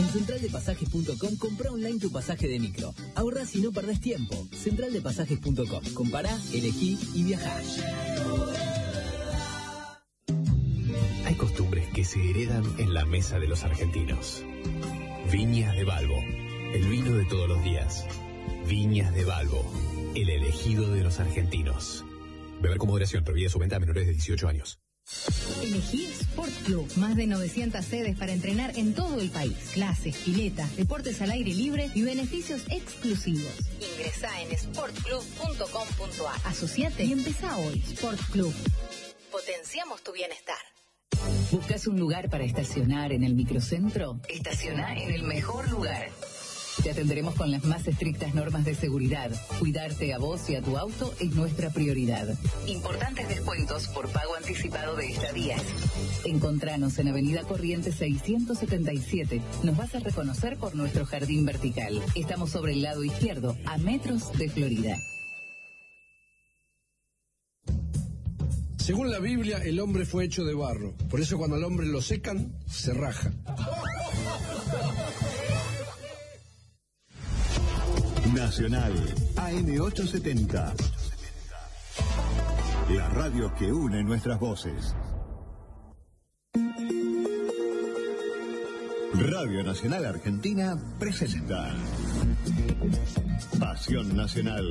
En centraldepasajes.com comprá online tu pasaje de micro. Ahorrás y no perdés tiempo. Centraldepasajes.com. Compará, elegí y viajá. Hay costumbres que se heredan en la mesa de los argentinos. Viñas de Balbo, el vino de todos los días. Viñas de Balbo, el elegido de los argentinos. Beber con moderación, prohibida su venta a menores de 18 años. Elegí Sport Club. Más de 900 sedes para entrenar en todo el país. Clases, piletas, deportes al aire libre y beneficios exclusivos. Ingresá en sportclub.com.ar. Asociate y empezá hoy. Sport Club. Potenciamos tu bienestar. ¿Buscas un lugar para estacionar en el microcentro? Estaciona en el mejor lugar. Te atenderemos con las más estrictas normas de seguridad. Cuidarte a vos y a tu auto es nuestra prioridad. Importantes descuentos por pago anticipado de estadías. Encontranos en Avenida Corrientes 677. Nos vas a reconocer por nuestro jardín vertical. Estamos sobre el lado izquierdo, a metros de Florida. Según la Biblia, el hombre fue hecho de barro. Por eso cuando al hombre lo secan, se raja. Nacional AM870. La radio que une nuestras voces. Radio Nacional Argentina presenta Pasión Nacional.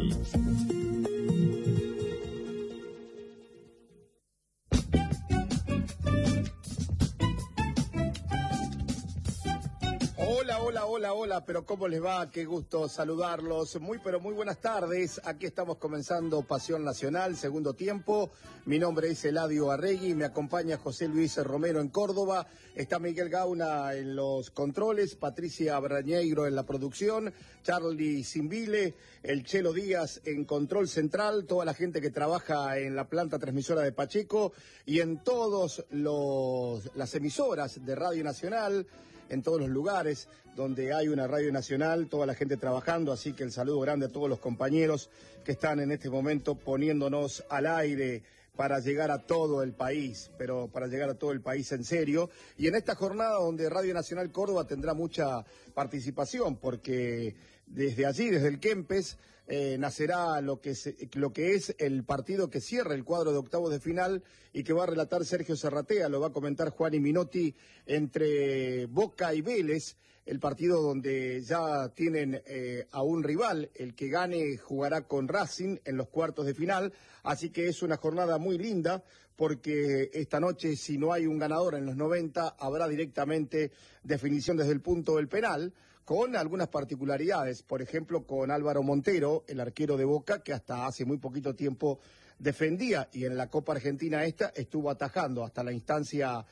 Hola, pero ¿cómo les va? Qué gusto saludarlos. Pero muy buenas tardes. Aquí estamos comenzando Pasión Nacional, segundo tiempo. Mi nombre es Eladio Arregui, me acompaña José Luis Romero en Córdoba. Está Miguel Gauna en los controles, Patricia Brañeiro en la producción, Charlie Simbile, el Chelo Díaz en control central, toda la gente que trabaja en la planta transmisora de Pacheco y en todas las emisoras de Radio Nacional, en todos los lugares donde hay una radio nacional, toda la gente trabajando, así que el saludo grande a todos los compañeros que están en este momento poniéndonos al aire para llegar a todo el país, pero para llegar a todo el país en serio. Y en esta jornada donde Radio Nacional Córdoba tendrá mucha participación, porque desde allí, desde el Kempes, nacerá lo que es el partido que cierra el cuadro de octavos de final y que va a relatar Sergio Serratea, lo va a comentar Juani Minotti, entre Boca y Vélez, el partido donde ya tienen a un rival, el que gane jugará con Racing en los cuartos de final, así que es una jornada muy linda, porque esta noche, si no hay un ganador en los 90, habrá directamente definición desde el punto del penal, con algunas particularidades, por ejemplo, con Álvaro Montero, el arquero de Boca, que hasta hace muy poquito tiempo defendía, y en la Copa Argentina estuvo atajando hasta la instancia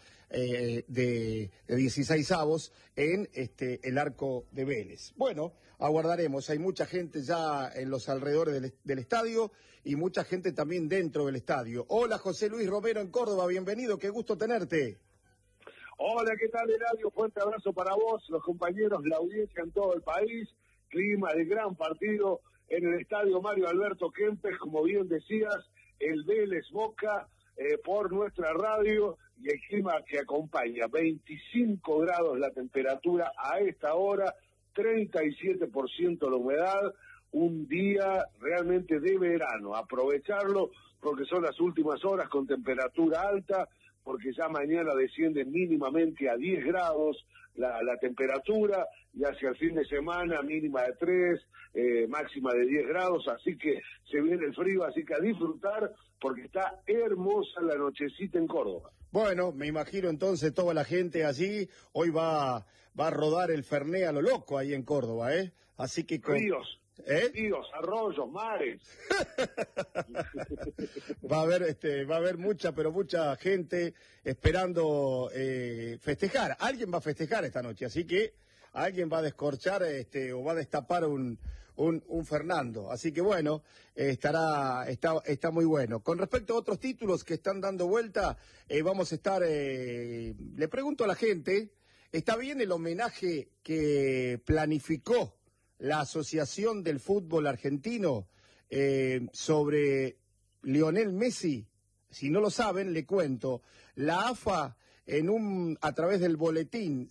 de 16avos en el arco de Vélez. Bueno, aguardaremos, hay mucha gente ya en los alrededores del estadio y mucha gente también dentro del estadio. Hola, José Luis Romero en Córdoba, bienvenido, qué gusto tenerte. Hola, ¿qué tal, Eladio? Fuerte abrazo para vos, los compañeros, la audiencia en todo el país. Clima de gran partido en el estadio Mario Alberto Kempes, como bien decías, el Vélez Boca por nuestra radio y el clima que acompaña. 25 grados la temperatura a esta hora, 37% la humedad, un día realmente de verano. Aprovecharlo porque son las últimas horas con temperatura alta, porque ya mañana desciende mínimamente a 10 grados la temperatura, y hacia el fin de semana mínima de 3, máxima de 10 grados, así que se viene el frío, así que a disfrutar, porque está hermosa la nochecita en Córdoba. Bueno, me imagino entonces toda la gente allí, hoy va a rodar el Fernet a lo loco ahí en Córdoba, así que Ríos, arroyos, mares. Va a haber mucha gente esperando festejar. Alguien va a festejar esta noche, así que alguien va a descorchar o va a destapar un Fernando. Así que bueno, está muy bueno. Con respecto a otros títulos que están dando vuelta, vamos a estar, le pregunto a la gente, ¿está bien el homenaje que planificó la Asociación del Fútbol Argentino sobre Lionel Messi? Si no lo saben, le cuento. La AFA a través del boletín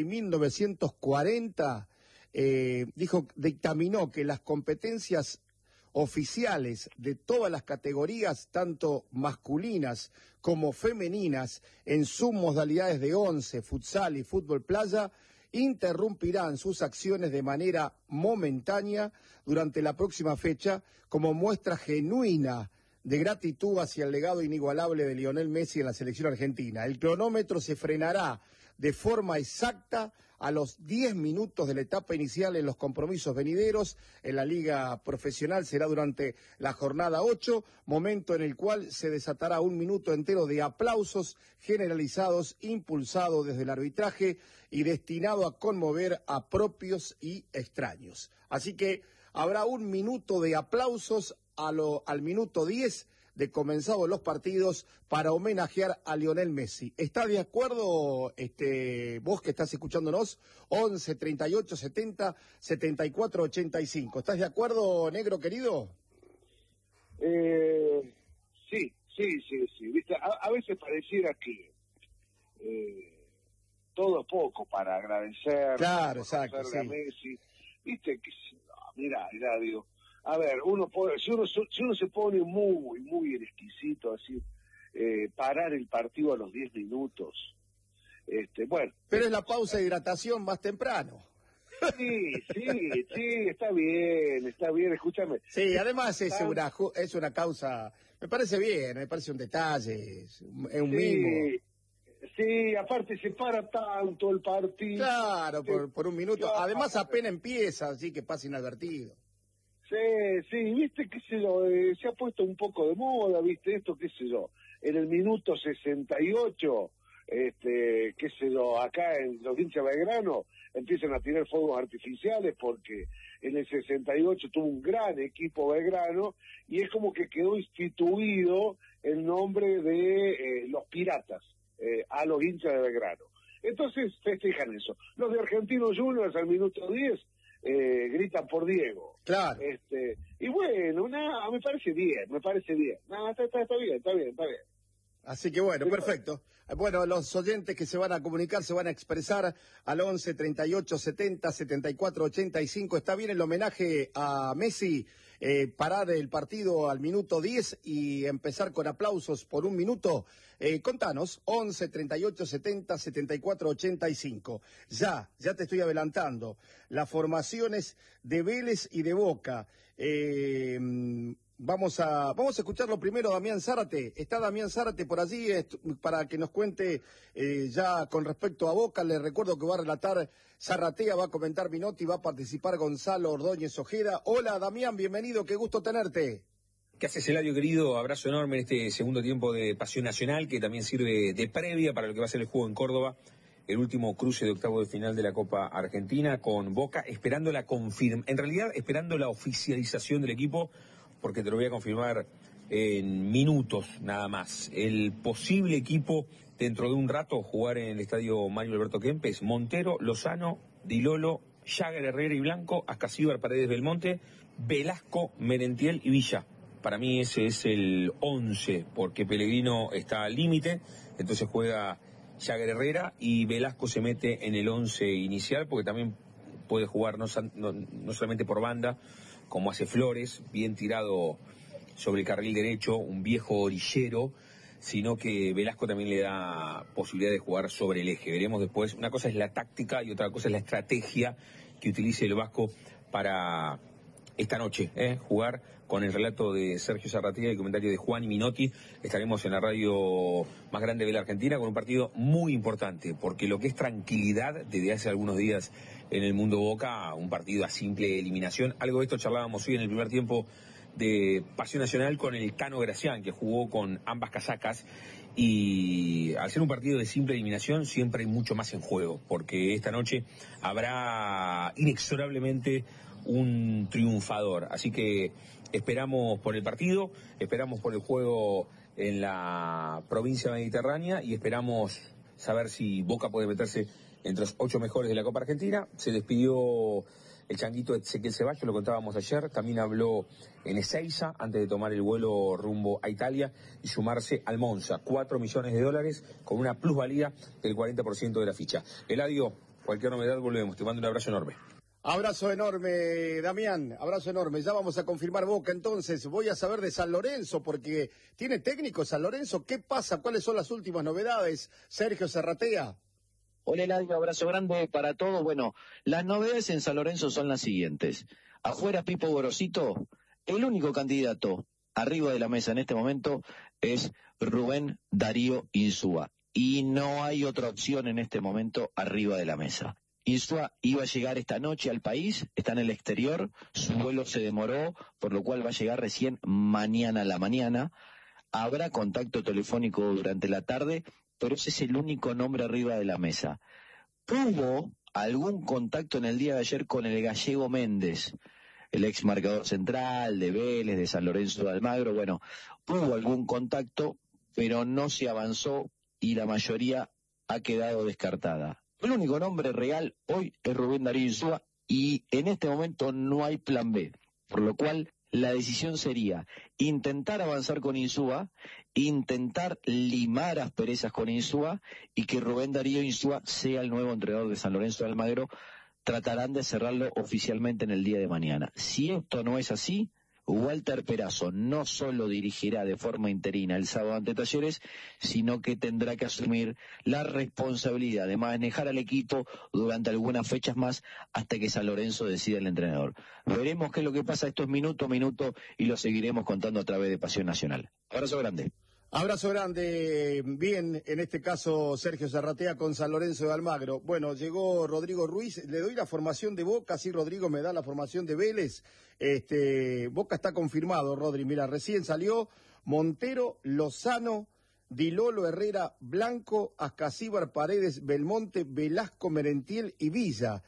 6.940, dictaminó que las competencias oficiales de todas las categorías, tanto masculinas como femeninas, en sus modalidades de 11, futsal y fútbol playa, interrumpirán sus acciones de manera momentánea durante la próxima fecha como muestra genuina de gratitud hacia el legado inigualable de Lionel Messi en la selección argentina. El cronómetro se frenará de forma exacta a los 10 minutos de la etapa inicial en los compromisos venideros. En la liga profesional será durante la jornada 8, momento en el cual se desatará un minuto entero de aplausos generalizados, impulsado desde el arbitraje y destinado a conmover a propios y extraños. Así que habrá un minuto de aplausos al minuto 10 de comenzados los partidos para homenajear a Lionel Messi. ¿Está de acuerdo vos que estás escuchándonos? 11 38 70 74 85. ¿Estás de acuerdo, negro querido? Sí. ¿Viste? A veces pareciera que todo es poco para agradecer. Claro, exacto. A Messi. Viste que mira, Eladio. A ver, si uno se pone muy exquisito, así, parar el partido a los 10 minutos, bueno. Pero es la pausa de hidratación más temprano. Sí, está bien, escúchame. Sí, además es una causa, me parece bien, me parece un detalle, es un mimo. Sí, aparte se para tanto el partido. Claro, por un minuto, además apenas empieza, así que pasa inadvertido. Sí, viste, qué sé yo, se ha puesto un poco de moda, viste, esto, qué sé yo, en el minuto 68, qué sé yo, acá en los hinchas Belgrano empiezan a tirar fuegos artificiales porque en el 68 tuvo un gran equipo Belgrano y es como que quedó instituido el nombre de los piratas a los hinchas de Belgrano. Entonces festejan eso. Los de Argentinos Juniors al minuto 10 gritan por Diego. Claro. Y bueno, me parece bien. Está bien. Así que bueno, perfecto. Bueno, los oyentes que se van a comunicar, se van a expresar al 11 38 70 74 85. Está bien el homenaje a Messi, parar el partido al minuto 10 y empezar con aplausos por un minuto. Contanos, 11 38 70 74 85. Ya te estoy adelantando. Las formaciones de Vélez y de Boca. Vamos a escucharlo primero, Damián Zárate. Está Damián Zárate por allí para que nos cuente ya con respecto a Boca. Le recuerdo que va a relatar Zarratea, va a comentar Minotti, va a participar Gonzalo Ordóñez Ojeda. Hola Damián, bienvenido, qué gusto tenerte. ¿Qué haces, Eladio, querido? Abrazo enorme en este segundo tiempo de Pasión Nacional, que también sirve de previa para lo que va a ser el juego en Córdoba, el último cruce de octavo de final de la Copa Argentina con Boca, esperando la oficialización del equipo, porque te lo voy a confirmar en minutos nada más. El posible equipo dentro de un rato jugar en el estadio Mario Alberto Kempes: Montero, Lozano, Di Lolo, Jagger, Herrera y Blanco, Ascasíbar, Paredes, Belmonte, Velasco, Merentiel y Villa. Para mí ese es el 11, porque Pellegrino está al límite, entonces juega Jagger, Herrera, y Velasco se mete en el 11 inicial, porque también puede jugar no solamente por banda, como hace Flores, bien tirado sobre el carril derecho, un viejo orillero, sino que Velasco también le da posibilidad de jugar sobre el eje. Veremos después, una cosa es la táctica y otra cosa es la estrategia que utilice el Vasco para esta noche, jugar con el relato de Sergio Zarratea y el comentario de Juan y Minotti. Estaremos en la radio más grande de la Argentina con un partido muy importante, porque lo que es tranquilidad desde hace algunos días en el mundo Boca, un partido a simple eliminación. Algo de esto charlábamos hoy en el primer tiempo de Pasión Nacional con el Cano Gracián, que jugó con ambas casacas, y al ser un partido de simple eliminación siempre hay mucho más en juego, porque esta noche habrá inexorablemente un triunfador. Así que esperamos por el partido, esperamos por el juego en la provincia mediterránea y esperamos saber si Boca puede meterse entre los 8 mejores de la Copa Argentina. Se despidió el changuito Ezequiel Ceballos, lo contábamos ayer, también habló en Ezeiza antes de tomar el vuelo rumbo a Italia y sumarse al Monza, $4 millones con una plusvalía del 40% de la ficha. Eladio, cualquier novedad volvemos, te mando un abrazo enorme. Abrazo enorme, Damián, abrazo enorme. Ya vamos a confirmar Boca, entonces voy a saber de San Lorenzo, porque tiene técnico San Lorenzo. ¿Qué pasa? ¿Cuáles son las últimas novedades? Sergio Serratea. Hola, Eladio, abrazo grande para todos. Bueno, las novedades en San Lorenzo son las siguientes. Afuera Pipo Gorosito, el único candidato arriba de la mesa en este momento es Rubén Darío Insúa. Y no hay otra opción en este momento arriba de la mesa. Insúa iba a llegar esta noche al país, está en el exterior, su vuelo se demoró, por lo cual va a llegar recién mañana a la mañana. Habrá contacto telefónico durante la tarde, pero ese es el único nombre arriba de la mesa. Hubo algún contacto en el día de ayer con el gallego Méndez, el ex marcador central de Vélez, de San Lorenzo de Almagro. Bueno, hubo algún contacto, pero no se avanzó y la mayoría ha quedado descartada. El único nombre real hoy es Rubén Darío Insúa y en este momento no hay plan B, por lo cual la decisión sería intentar avanzar con Insúa, intentar limar asperezas con Insúa y que Rubén Darío Insúa sea el nuevo entrenador de San Lorenzo de Almagro. Tratarán de cerrarlo oficialmente en el día de mañana. Si esto no es así, Walter Perazo no solo dirigirá de forma interina el sábado ante Talleres, sino que tendrá que asumir la responsabilidad de manejar al equipo durante algunas fechas más hasta que San Lorenzo decida el entrenador. Veremos qué es lo que pasa. Esto es minuto a minuto y lo seguiremos contando a través de Pasión Nacional. Abrazo grande. Abrazo grande. Bien, en este caso Sergio Serratea con San Lorenzo de Almagro. Bueno, llegó Rodrigo Ruiz, le doy la formación de Boca, sí, Rodrigo me da la formación de Vélez. Boca está confirmado, Rodri, mira, recién salió Montero, Lozano, Di Lolo, Herrera, Blanco, Ascasíbar, Paredes, Belmonte, Velasco, Merentiel y Villa.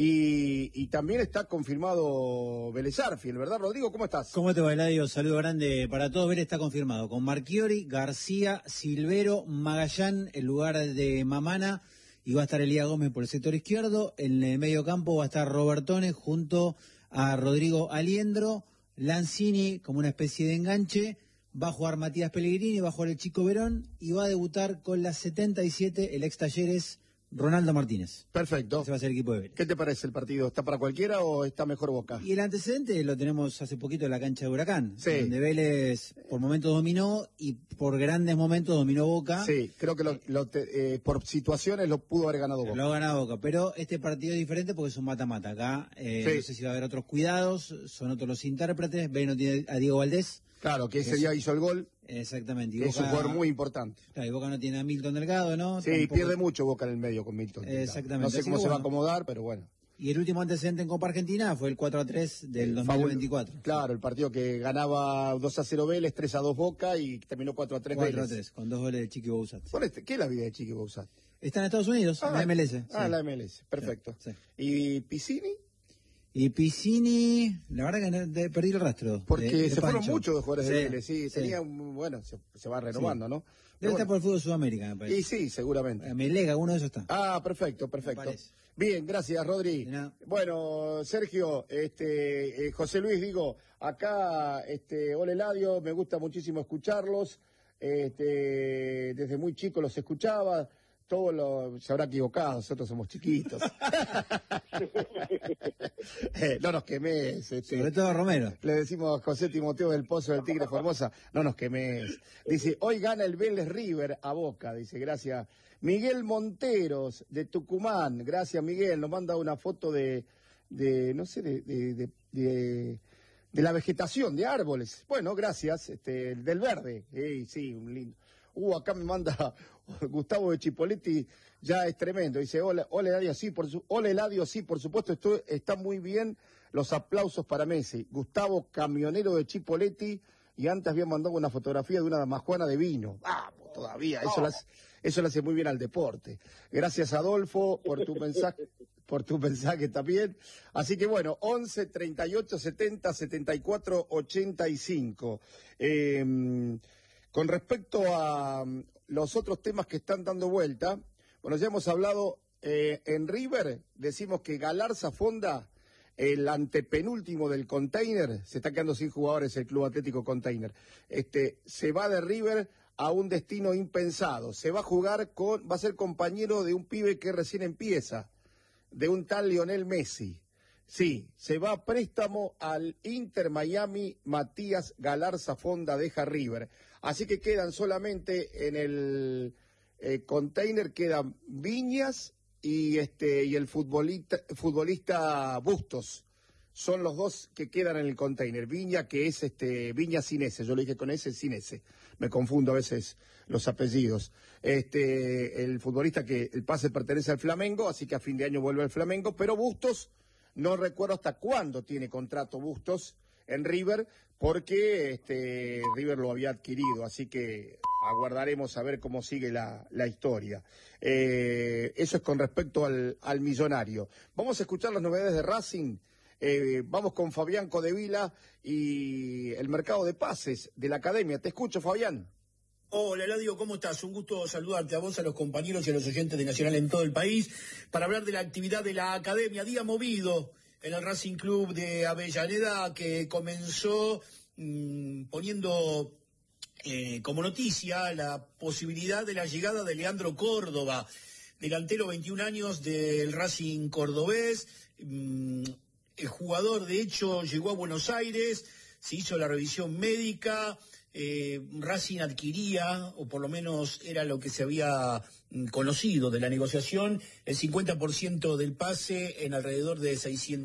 Y también está confirmado Vélez Arfiel, ¿verdad, Rodrigo? ¿Cómo estás? ¿Cómo te va, Eladio? Saludo grande para todos. Vélez está confirmado con Marchiori, García, Silvero, Magallán, el lugar de Mamana, y va a estar Elías Gómez por el sector izquierdo. En el medio campo va a estar Robertone junto a Rodrigo Aliendro, Lanzini como una especie de enganche. Va a jugar Matías Pellegrini, va a jugar el Chico Verón y va a debutar con la 77 el ex Talleres Ronaldo Martínez. Perfecto. Ese va a ser el equipo de Vélez. ¿Qué te parece el partido? ¿Está para cualquiera o está mejor Boca? Y el antecedente lo tenemos hace poquito en la cancha de Huracán, sí, donde Vélez por momentos dominó y por grandes momentos dominó Boca. Sí, creo que por situaciones lo pudo haber ganado Boca. Lo ha ganado Boca, pero este partido es diferente porque es un mata-mata. Acá sí, no sé si va a haber otros cuidados, son otros los intérpretes. Vélez no tiene a Diego Valdés. Claro, que ese día hizo el gol. Exactamente. Y es un jugador muy importante. Claro, y Boca no tiene a Milton Delgado, ¿no? Sí, tampoco pierde mucho Boca en el medio con Milton. Exactamente. No sé cómo se va a acomodar, pero bueno. Y el último antecedente en Copa Argentina fue el 4-3 del 2024. Claro, el partido que ganaba 2-0 Vélez, 3-2 Boca y terminó 4-3 Vélez. 4-3, con 2 goles de Chiqui Bouzat. ¿Qué es la vida de Chiqui Bouzat? Está en Estados Unidos, en la MLS. La MLS, perfecto. Sí. ¿Y Piscini? Y Piscini, la verdad que perdí el rastro. Porque se Pancho. fueron muchos jugadores de Vélez, sí. Tenía bueno, se va renovando, ¿no? Debe estar por el fútbol Sudamérica, me parece. Y sí, seguramente. Melega, uno de esos está. Ah, perfecto. Bien, gracias, Rodri. Bueno, Sergio, José Luis, digo, acá, hola Eladio, me gusta muchísimo escucharlos. Desde muy chico los escuchaba. Se habrá equivocado, nosotros somos chiquitos. No nos quemes. Sobre todo a Romero. Le decimos a José Timoteo del Pozo del Tigre Formosa, no nos quemes. Dice, hoy gana el Vélez River a Boca, dice, gracias. Miguel Monteros, de Tucumán, gracias Miguel, nos manda una foto de la vegetación, de árboles. Bueno, gracias, del verde, sí, un lindo. Acá me manda Gustavo de Chipoletti, ya es tremendo. Dice, hola Eladio, sí, por supuesto, está muy bien. Los aplausos para Messi. Gustavo, camionero de Chipoletti, y antes había mandado una fotografía de una damajuana de vino. Vamos, todavía, eso le hace muy bien al deporte. Gracias, Adolfo, por tu mensaje también. Así que bueno, 11 38 70 74 85. Con respecto a los otros temas que están dando vuelta, bueno, ya hemos hablado en River, decimos que Galarza Fonda el antepenúltimo del Container, se está quedando sin jugadores el Club Atlético Container, se va de River a un destino impensado, se va a jugar va a ser compañero de un pibe que recién empieza, de un tal Lionel Messi. Sí, se va a préstamo al Inter Miami. Matías Galarza Fonda deja River. Así que quedan solamente en el Container, quedan Viñas y el futbolista Bustos. Son los dos que quedan en el Container. Viña, que es Viña sin S, yo lo dije con S, sin S. Me confundo a veces los apellidos. El futbolista que el pase pertenece al Flamengo, así que a fin de año vuelve al Flamengo, pero Bustos, no recuerdo hasta cuándo tiene contrato Bustos en River, porque River lo había adquirido, así que aguardaremos a ver cómo sigue la historia. Eso es con respecto al millonario. Vamos a escuchar las novedades de Racing. Vamos con Fabián Codevila y el mercado de pases de la academia. Te escucho, Fabián. Hola, Eladio, ¿cómo estás? Un gusto saludarte a vos, a los compañeros y a los oyentes de Nacional en todo el país, para hablar de la actividad de la academia. Día movido en el Racing Club de Avellaneda, que comenzó poniendo como noticia la posibilidad de la llegada de Leandro Córdoba, delantero 21 años del Racing cordobés. El jugador, de hecho, llegó a Buenos Aires, se hizo la revisión médica. Racing adquiría, o por lo menos era lo que se había conocido de la negociación, el 50% del pase en alrededor de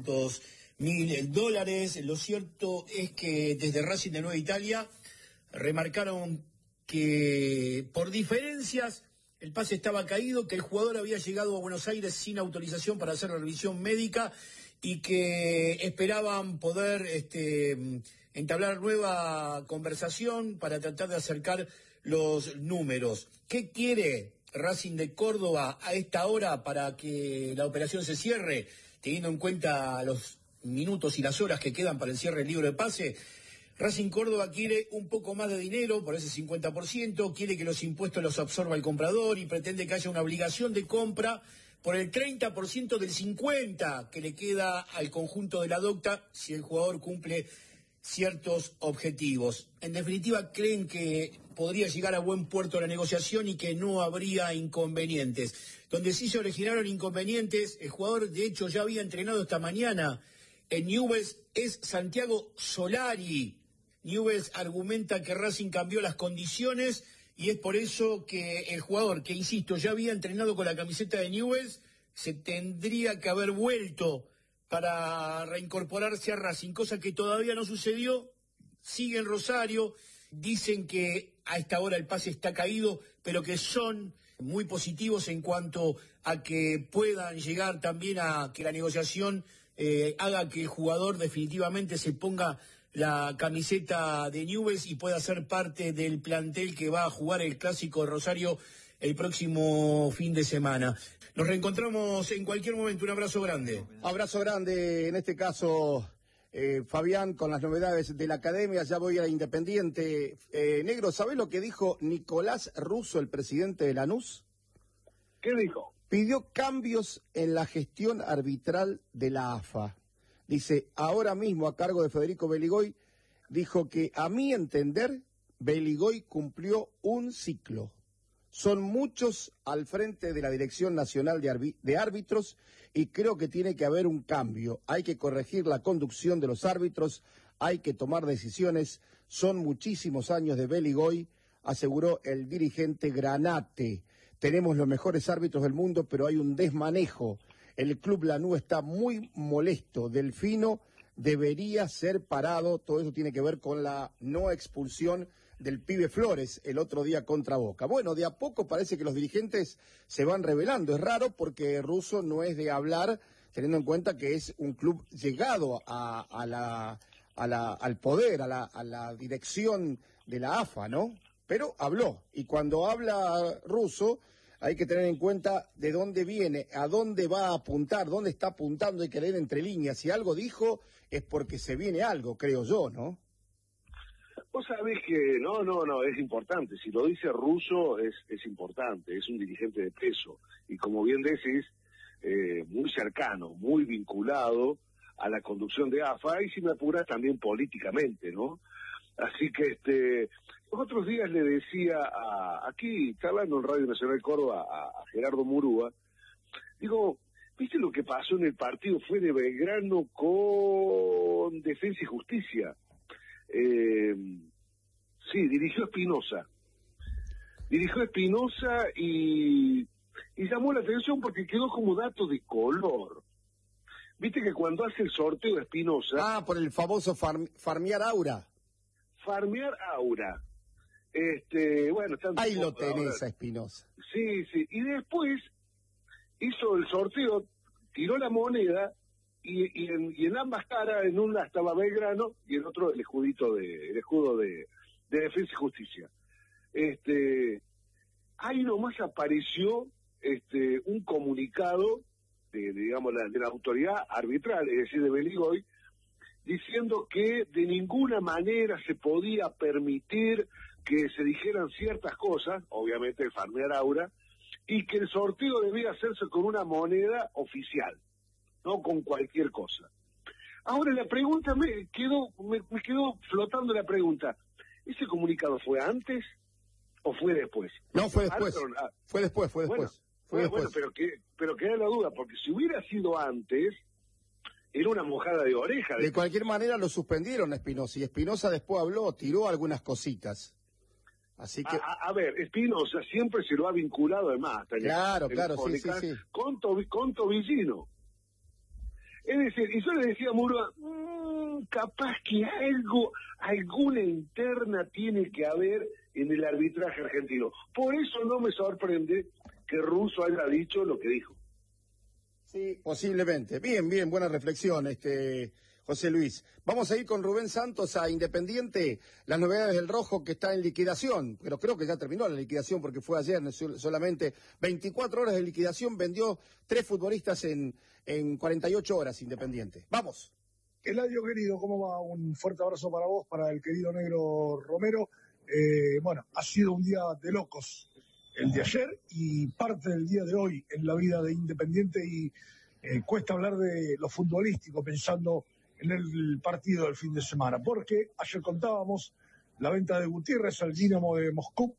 $600.000. Lo cierto es que desde Racing de Nueva Italia remarcaron que por diferencias el pase estaba caído, que el jugador había llegado a Buenos Aires sin autorización para hacer la revisión médica y que esperaban poder entablar nueva conversación para tratar de acercar los números. ¿Qué quiere Racing de Córdoba a esta hora para que la operación se cierre, teniendo en cuenta los minutos y las horas que quedan para el cierre del libro de pase? Racing Córdoba quiere un poco más de dinero por ese 50%, quiere que los impuestos los absorba el comprador y pretende que haya una obligación de compra por el 30% del 50% que le queda al conjunto de la Docta si el jugador cumple ciertos objetivos. En definitiva, creen que podría llegar a buen puerto la negociación y que no habría inconvenientes. Donde sí se originaron inconvenientes, el jugador de hecho ya había entrenado esta mañana en Newell's, es Santiago Solari. Newell's argumenta que Racing cambió las condiciones y es por eso que el jugador, que insisto, ya había entrenado con la camiseta de Newell's, se tendría que haber vuelto para reincorporarse a Racing, cosa que todavía no sucedió. Sigue en Rosario, dicen que a esta hora el pase está caído, pero que son muy positivos en cuanto a que puedan llegar también a que la negociación haga que el jugador definitivamente se ponga la camiseta de Newell's y pueda ser parte del plantel que va a jugar el Clásico de Rosario el próximo fin de semana. Nos reencontramos en cualquier momento. Un abrazo grande. Abrazo grande, en este caso, Fabián, con las novedades de la academia. Ya voy a Independiente. Negro, ¿sabés lo que dijo Nicolás Russo, el presidente de Lanús? ¿Qué dijo? Pidió cambios en la gestión arbitral de la AFA. Dice, ahora mismo a cargo de Federico Beligoy, dijo que a mi entender, Beligoy cumplió un ciclo. Son muchos al frente de la Dirección Nacional de Árbitros y creo que tiene que haber un cambio. Hay que corregir la conducción de los árbitros, hay que tomar decisiones. Son muchísimos años de Beligoy, aseguró el dirigente Granate. Tenemos los mejores árbitros del mundo, pero hay un desmanejo. El Club Lanús está muy molesto. Delfino debería ser parado. Todo eso tiene que ver con la no expulsión del pibe Flores el otro día contra Boca. Bueno, de a poco parece que los dirigentes se van revelando. Es raro porque Russo no es de hablar, teniendo en cuenta que es un club llegado al poder, a la dirección de la AFA, ¿no? Pero habló. Y cuando habla Russo, hay que tener en cuenta de dónde viene, a dónde va a apuntar, dónde está apuntando, hay que leer entre líneas. Si algo dijo, es porque se viene algo, creo yo, ¿no? Vos sabés que no, es importante. Si lo dice Russo, es importante, es un dirigente de peso. Y como bien decís, muy cercano, muy vinculado a la conducción de AFA, y si me apuras también políticamente, ¿no? Así que los otros días le decía aquí, charlando en Radio Nacional Córdoba, a Gerardo Murúa, digo, ¿viste lo que pasó en el partido? Fue de Belgrano con Defensa y Justicia. Sí, dirigió Espinosa y llamó la atención porque quedó como dato de color. Viste que cuando hace el sorteo de Espinosa... por el famoso farmear aura. Farmear aura. Bueno, ahí lo tenés a Espinosa. Sí, y después hizo el sorteo, tiró la moneda y en ambas caras, en una estaba Belgrano y en otro el escudo de Defensa y Justicia. Ahí nomás apareció un comunicado de la autoridad arbitral, es decir, de Beligoy, diciendo que de ninguna manera se podía permitir que se dijeran ciertas cosas, obviamente el farmear aura, y que el sorteo debía hacerse con una moneda oficial, no con cualquier cosa. Ahora la pregunta me quedó flotando la pregunta, ¿ese comunicado fue antes o fue después? No, fue después. Fue después. Bueno, pero queda la duda, porque si hubiera sido antes, era una mojada de oreja. De cualquier manera lo suspendieron a Espinosa, y Espinosa después tiró algunas cositas. Así que... A ver, Espinosa siempre se lo ha vinculado además. Claro, sí. Con Tobillino. Es decir, y yo le decía a Murúa, capaz que alguna interna tiene que haber en el arbitraje argentino. Por eso no me sorprende que Russo haya dicho lo que dijo. Sí, posiblemente. Bien, buena reflexión, José Luis. Vamos a ir con Rubén Santos a Independiente, las novedades del Rojo que está en liquidación, pero creo que ya terminó la liquidación porque fue ayer, solamente 24 horas de liquidación, vendió 3 futbolistas en 48 horas Independiente. ¡Vamos! Eladio querido, ¿cómo va? Un fuerte abrazo para vos, para el querido Negro Romero. Bueno, ha sido un día de locos el de ayer y parte del día de hoy en la vida de Independiente, y cuesta hablar de lo futbolístico pensando en el partido del fin de semana, porque ayer contábamos la venta de Gutiérrez al Dinamo de Moscú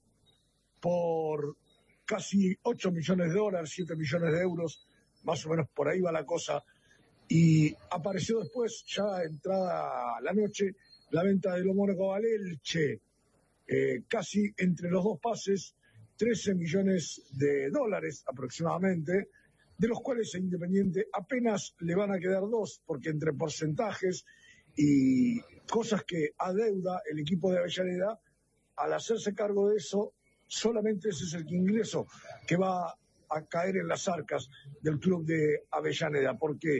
por casi 8 millones de dólares, 7 millones de euros, más o menos por ahí va la cosa, y apareció después, ya entrada la noche, la venta de lo Mónaco al Elche, casi entre los dos pases, 13 millones de dólares aproximadamente, de los cuales a Independiente apenas le van a quedar 2, porque entre porcentajes y cosas que adeuda el equipo de Avellaneda, al hacerse cargo de eso, solamente ese es el ingreso que va a caer en las arcas del club de Avellaneda, porque